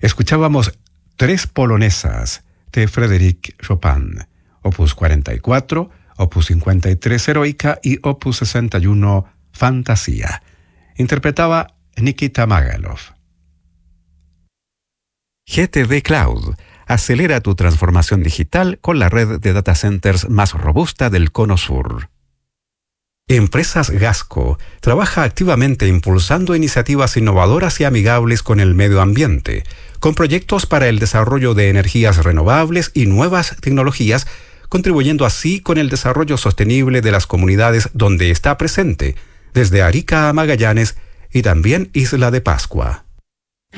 Escuchábamos Tres polonesas de Frédéric Chopin, opus 44, opus 53 Heroica y opus 61 Fantasía. Interpretaba Nikita Magalov. GTD Cloud. Acelera tu transformación digital con la red de data centers más robusta del Cono Sur. Empresas Gasco trabaja activamente impulsando iniciativas innovadoras y amigables con el medio ambiente, con proyectos para el desarrollo de energías renovables y nuevas tecnologías, contribuyendo así con el desarrollo sostenible de las comunidades donde está presente, desde Arica a Magallanes y también Isla de Pascua.